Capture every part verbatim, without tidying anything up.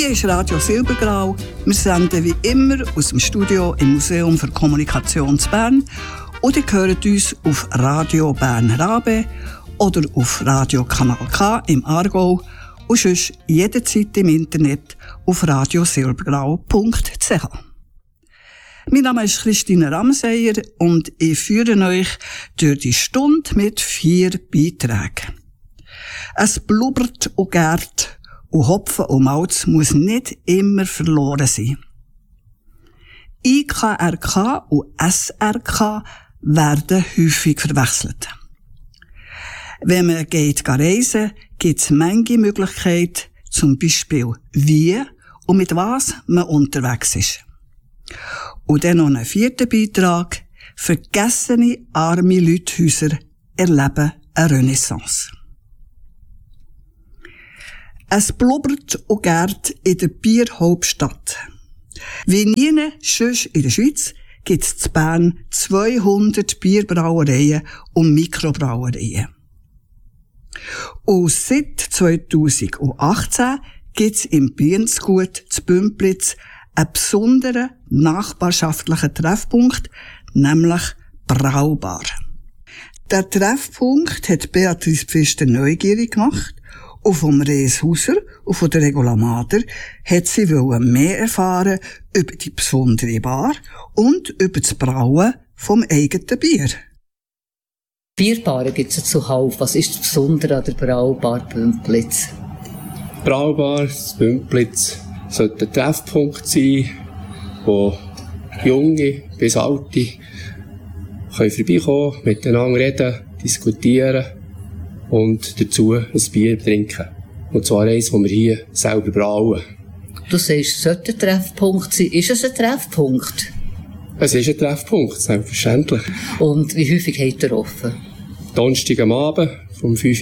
Hier ist Radio Silbergrau. Wir senden wie immer aus dem Studio im Museum für Kommunikation zu Bern. Oder ihr hört uns auf Radio Bern-Rabe oder auf Radio Kanal K im Aargau und sonst jederzeit im Internet auf radiosilbergrau punkt c h. Mein Name ist Christine Ramseyer und ich führe euch durch die Stunde mit vier Beiträgen. Es blubbert und gärt und Hopfen und Malz muss nicht immer verloren sein. I K R K und S R K werden häufig verwechselt. Wenn man geht reisen, gibt es manche Möglichkeiten, zum Beispiel wie und mit was man unterwegs ist. Und dann noch ein vierter Beitrag. Vergessene, arme Leuthäuser erleben eine Renaissance. Es blubbert und gärt in der Bierhauptstadt. Wie nie sonst in der Schweiz gibt es in Bern zweihundert Bierbrauereien und Mikrobrauereien. Und seit zweitausendachtzehn gibt es im Biensgut zu Bümplitz einen besonderen nachbarschaftlichen Treffpunkt, nämlich Braubar. Der Treffpunkt hat Beatrice Pfister neugierig gemacht und vom Rees Hauser und von der Regula Mader hat sie mehr erfahren über die besondere Bar und über das Brauen vom eigenen Bier. Bierbaren gibt es zuhauf. Was ist das Besondere an der Braubar Bümplitz? Braubar Bümplitz sollte ein Treffpunkt sein, wo Junge bis Alte können vorbeikommen, miteinander reden, diskutieren und dazu ein Bier trinken. Und zwar eins, das wir hier selber brauen. Du sagst, es sollte ein Treffpunkt sein. Ist es ein Treffpunkt? Es ist ein Treffpunkt, selbstverständlich. Und wie häufig habt ihr offen? Donnerstag am Abend vom fünf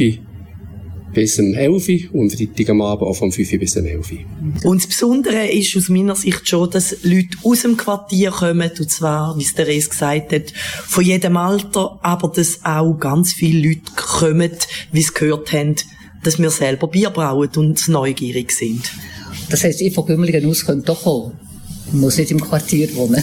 bis um elf und Freitag am Abend auch vom fünf bis um elf. Und das Besondere ist aus meiner Sicht schon, dass Leute aus dem Quartier kommen, und zwar, wie es der Rees gesagt hat, von jedem Alter, aber dass auch ganz viele Leute kommen, wie sie gehört haben, dass wir selber Bier brauen und neugierig sind. Das heisst, ihr von Gümligen aus könnt doch kommen. Man muss nicht im Quartier wohnen.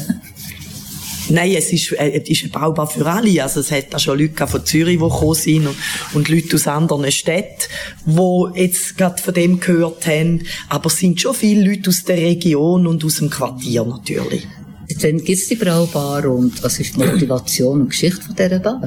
Nein, es ist, äh, es ist eine Braubar für alle. Also es hat auch schon Leute von Zürich, die gekommen sind und, und Leute aus anderen Städten, die jetzt gerade von dem gehört haben. Aber es sind schon viele Leute aus der Region und aus dem Quartier natürlich. Dann gibt es die Braubar und was ist die Motivation und Geschichte von dieser Bar?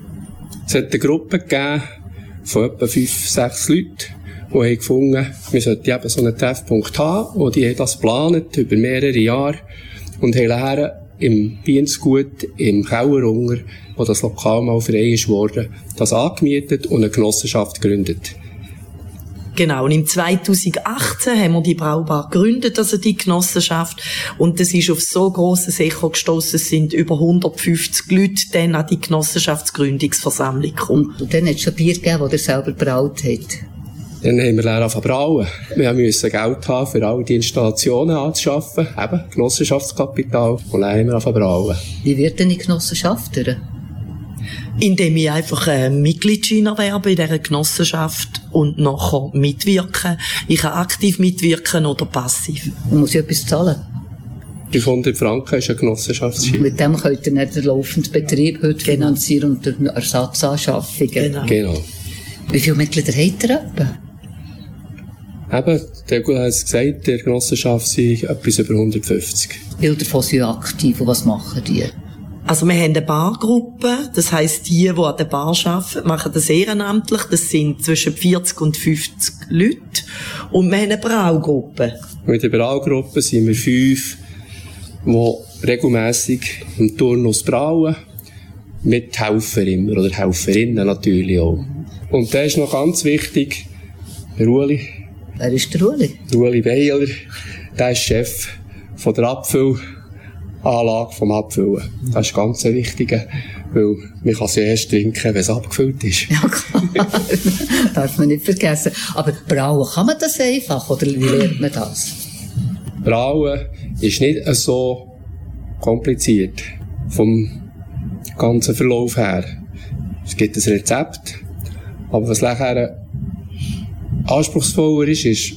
Es hat eine Gruppe gegeben von etwa fünf, sechs Leuten, die haben gefunden, wir sollten eben so einen Treffpunkt haben. Und die haben das geplant über mehrere Jahre und haben nachher im Biensgut, im Kellerunger, wo das Lokal mal frei ist worden, das angemietet und eine Genossenschaft gegründet. Genau, und im zweitausendachtzehn haben wir die Braubar gegründet, also die Genossenschaft, und das ist auf so grosses Echo gestossen, es sind über hundertfünfzig Leute dann an die Genossenschaftsgründungsversammlung gekommen. Und dann hat es schon Bier gegeben, das ihr selber braut habt. Dann haben wir dann angefangen zu brauen. Wir mussten Geld haben, für all die Installationen anzuschaffen, eben Genossenschaftskapital, und dann haben wir angefangen zu brauen. Wie wird denn die Genossenschaft? Indem ich einfach äh, Mitgliedsschein erwerbe in dieser Genossenschaft und nachher mitwirken. Ich kann aktiv mitwirken oder passiv. Man muss ja etwas zahlen. fünfhundert Franken ist ein Genossenschaftsschein. Mit dem könnt ihr nicht den laufenden Betrieb heute finanzieren und durch Ersatzanschaffungen. Genau. genau. Wie viele Mitglieder habt ihr etwa? Eben, der Gut hat es gesagt, der Genossenschaft sind etwas über hundertfünfzig. Viele davon sind aktiv. Und was machen die? Also wir haben eine Bargruppe, das heisst, die, die an der Bar arbeiten, machen das ehrenamtlich. Das sind zwischen vierzig und fünfzig Leute. Und wir haben eine Braugruppe. Mit der Braugruppe sind wir fünf, die regelmässig im Turnus brauen. Mit Helfer immer, oder Helferinnen natürlich auch. Und da ist noch ganz wichtig, der Ueli. Wer ist der Ueli? Der Ueli Beiler, der ist Chef von der Abfüllanlage vom Abfüllen. Das ist ganz wichtig, weil man kann es ja erst trinken, wenn es abgefüllt ist. Ja, klar. Darf man nicht vergessen. Aber brauen, kann man das einfach, oder wie lernt man das? Brauen ist nicht so kompliziert vom ganzen Verlauf her. Es gibt ein Rezept, aber was nachher anspruchsvoller ist, ist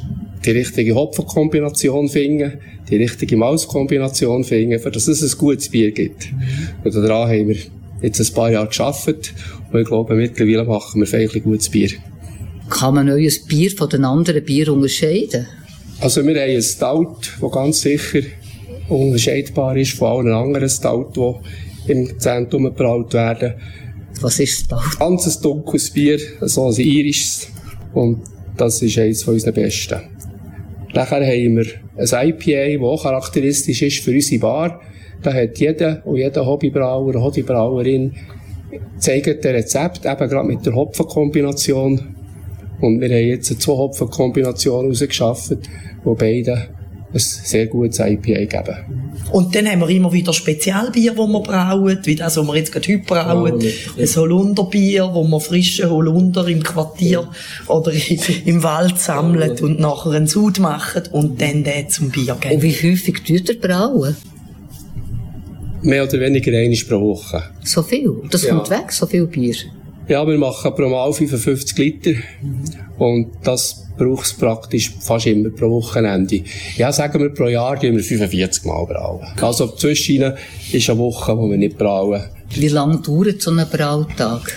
die richtige Hopfenkombination finden, die richtige Malzkombination finden, für dass es ein gutes Bier gibt. Und daran haben wir jetzt ein paar Jahre gearbeitet und ich glaube, mittlerweile machen wir ein gutes Bier. Kann man euer Bier von den anderen Bieren unterscheiden? Also wir haben ein Stout, das ganz sicher unterscheidbar ist von allen anderen Stout, die im Zentrum gebraut werden. Was ist Stout? Ein ganz dunkles Bier, so ein irisches. Und das ist eines von unseren besten. Nachher haben wir ein I P A, das auch charakteristisch ist für unsere Bar. Da hat jeder und jeder Hobbybrauer und Hobbybrauerin zeigt ein Rezept, eben gerade mit der Hopfenkombination. Und wir haben jetzt zwei Hopfenkombinationen rausgeschafft, die beide ein sehr gutes I P A geben. Und dann haben wir immer wieder Spezialbier, das wir brauen, wie das, was wir jetzt gerade heute brauen. Oh, ein Holunderbier, wo wir frische Holunder im Quartier oder im Wald sammeln oh. und nachher einen Sud machen und dann den zum Bier geben. Und wie häufig tut ihr brauen? Mehr oder weniger einmal pro Woche. So viel? Das ja. kommt weg, so viel Bier? Ja, wir machen pro Mal fünfundfünfzig Liter. Mhm. Und das braucht es praktisch fast immer pro Wochenende. Ja, sagen wir, pro Jahr tun wir fünfundvierzig Mal brauen. Also zwischen ist eine Woche, wo wir nicht brauen. Wie lange dauert so ein Brautag?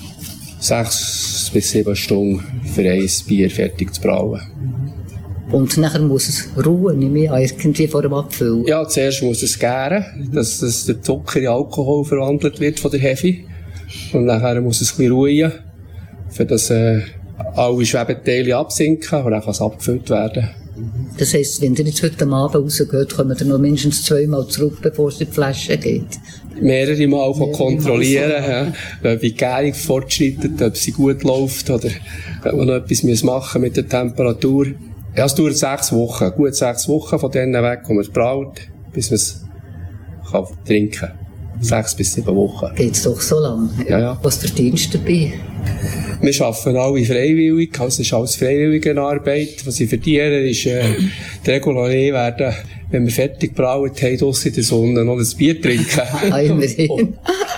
Sechs bis sieben Stunden für ein Bier fertig zu brauen. Und nachher muss es ruhen, nicht mehr irgendwie vor dem Abfüllen? Ja, zuerst muss es gären, dass, dass der Zucker in Alkohol verwandelt wird von der Hefe. Und nachher muss es ein bisschen ruhen, für dass äh, alle Schwebeteile absinken und dann kann es abgefüllt werden. Das heisst, wenn ihr jetzt heute Abend rausgeht, kommt ihr noch mindestens zweimal zurück, bevor es in die Flasche geht? Mehrere Mal von kontrollieren, ja, ob die Gärung fortschreitet, ob sie gut läuft oder ob wir noch etwas machen mit der Temperatur. Ja, es dauert sechs Wochen, gut sechs Wochen von denen weg, wo man es braut, bis man es kann trinken kann. Sechs bis sieben Wochen. Geht's doch so lang? Ja, ja. Was verdienst du dabei? Wir arbeiten alle freiwillig, also es ist alles freiwillige Arbeit. Was ich verdiene, ist, äh, die Regularien werden, wenn wir fertig brauen haben, draussen in der Sonne noch ein Bier trinken. Ah, immerhin.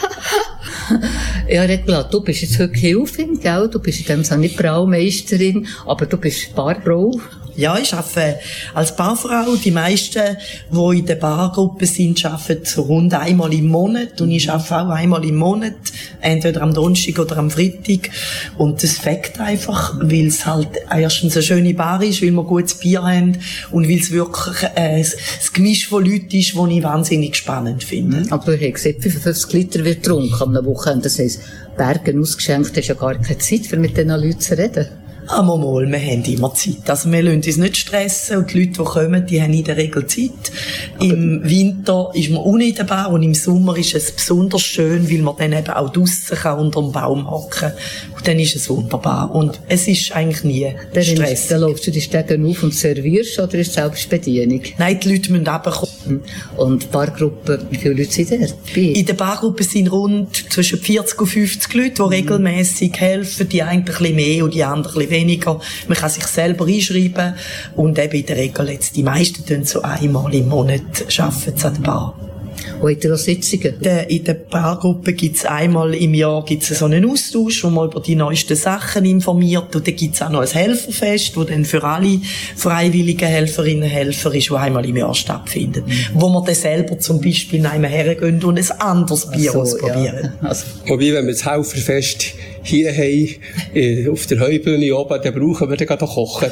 Ja, Regula, du bist jetzt heute Hilfin, gell? Du bist in dem Sinne nicht Braumeisterin, aber du bist Barbrau. Ja, ich arbeite als Barfrau. Die meisten, die in der Bargruppe sind, arbeiten so rund einmal im Monat. Und ich arbeite auch einmal im Monat, entweder am Donnerstag oder am Freitag. Und das fängt einfach, weil es halt erstens eine schöne Bar ist, weil wir gutes Bier haben und weil es wirklich äh, das Gemisch von Leuten ist, das ich wahnsinnig spannend finde. Aber du hast gesagt, fünfundfünfzig Liter wird getrunken am Wochenende. Das heisst, Bergen ausgeschenkt, hast ja gar keine Zeit, für mit diesen Leuten zu reden. Aber mal, wir haben immer Zeit. Also wir lassen uns nicht stressen und die Leute, die kommen, die haben in der Regel Zeit. Aber im Winter ist man unten in der Bar und im Sommer ist es besonders schön, weil man dann eben auch draussen kann, unter dem Baum hocken. Und dann ist es wunderbar. Und es ist eigentlich nie dann Stress. Dann läufst du die Stegen auf und servierst, oder ist es Selbstbedienung? Nein, die Leute müssen runterkommen. Und die Bargruppe, wie viele Leute sind da? In der Bargruppe sind rund zwischen vierzig und fünfzig Leute, die mhm. regelmässig helfen. Die einen ein bisschen mehr und die anderen ein bisschen weniger. Man kann sich selber einschreiben und eben in der Regel jetzt die meisten tun so einmal im Monat arbeiten an der Bar. Wo habt ihr noch Sitzungen? In der Bargruppe gibt's einmal im Jahr gibt's so einen Austausch, wo man über die neuesten Sachen informiert. Und dann gibt's auch noch ein Helferfest, wo dann für alle freiwilligen Helferinnen und Helfer ist, wo einmal im Jahr stattfindet. Mhm. Wo man dann selber zum Beispiel nach einem hergehen und ein anderes Bier so, ausprobieren. Ja. Also. Wobei, wenn wir das Helferfest hier haben, äh, auf der Heubühne oben, dann brauchen wir dann gerade kochen.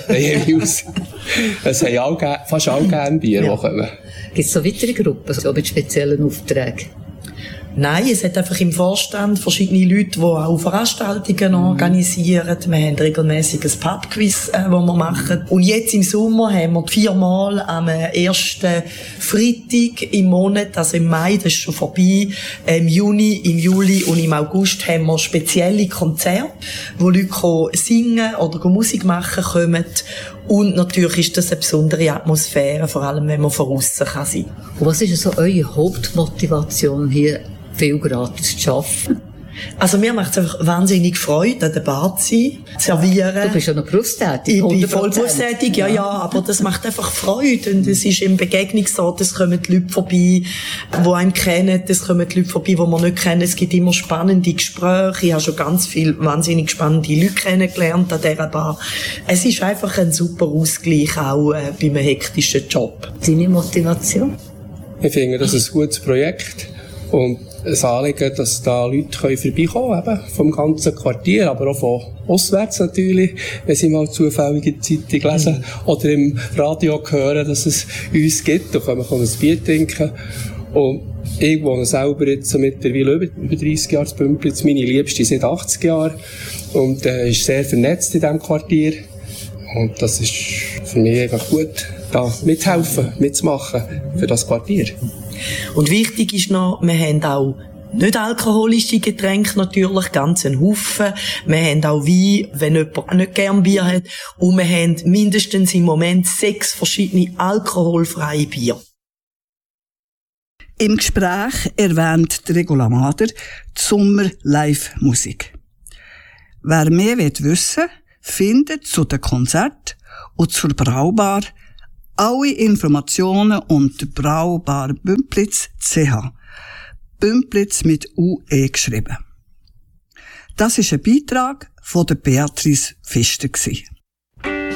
Es haben alle, fast alle gerne Bier, ja. kommen. Gibt es so weitere Gruppen, so mit speziellen Aufträgen? Nein, es hat einfach im Vorstand verschiedene Leute, die auch Veranstaltungen mhm. organisieren. Wir haben regelmäßig ein Pubquiz, äh, das wir machen. Und jetzt im Sommer haben wir viermal am ersten Freitag im Monat, also im Mai, das ist schon vorbei, im Juni, im Juli und im August haben wir spezielle Konzerte, wo Leute singen oder Musik machen kommen. Und natürlich ist das eine besondere Atmosphäre, vor allem wenn man von aussen kann sein. Und was ist so eure Hauptmotivation hier, viel gratis zu arbeiten? Also mir macht es einfach wahnsinnig Freude, an der Bar zu sein, zu servieren. Du bist ja noch berufstätig. Ich bin voll berufstätig, ja, ja, aber das macht einfach Freude. Und es ist im Begegnungsort, es kommen die Leute vorbei, die einem kennen, es kommen die Leute vorbei, die man nicht kennen. Es gibt immer spannende Gespräche. Ich habe schon ganz viele wahnsinnig spannende Leute kennengelernt an dieser Bar. Es ist einfach ein super Ausgleich, auch äh, bei einem hektischen Job. Deine Motivation? Ich finde, das ist ein gutes Projekt. Und ein Anliegen, dass da Leute vorbeikommen können, eben vom ganzen Quartier, aber auch von auswärts natürlich, wenn sie mal zufällig in der Zeitung lesen mhm. oder im Radio hören, dass es uns gibt. Da können wir ein Bier trinken. Und ich wohne selber jetzt mittlerweile über, über dreissig Jahre in Bümpliz. Meine Liebste seit achtzig Jahren und äh, ist sehr vernetzt in diesem Quartier. Und das ist für mich einfach gut, da mithelfen, mitzumachen für das Quartier. Und wichtig ist noch, wir haben auch nicht alkoholische Getränke natürlich, ganz einen Haufen. Wir haben auch Wein, wenn jemand nicht gern Bier hat. Und wir haben mindestens im Moment sechs verschiedene alkoholfreie Bier. Im Gespräch erwähnt Regula Mader die Sommer-Live-Musik. Wer mehr wissen will, findet zu den Konzerten und zur Braubar alle Informationen unter braubar bümpliz punkt c h. Bümpliz mit U E geschrieben. Das ist ein Beitrag von der Beatrice Pfister.